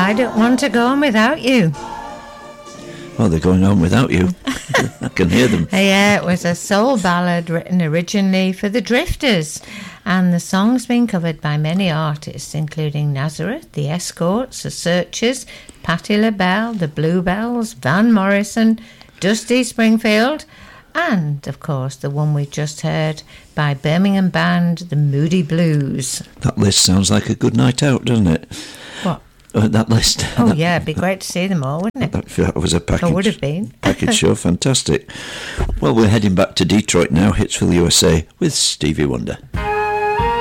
I Don't Want to Go On Without You. Oh, they're going on without you. I can hear them. Yeah, it was a soul ballad written originally for the Drifters, and the song's been covered by many artists, including Nazareth, the Escorts, the Searchers, Patti LaBelle, the Bluebells, Van Morrison, Dusty Springfield, and, of course, the one we just heard by Birmingham band, the Moody Blues. That list sounds like a good night out, doesn't it? What? That list. Oh, yeah, it'd be great to see them all, wouldn't it? That was a package. It would have been. Package show, fantastic. Well, we're heading back to Detroit now. Hits for the USA with Stevie Wonder.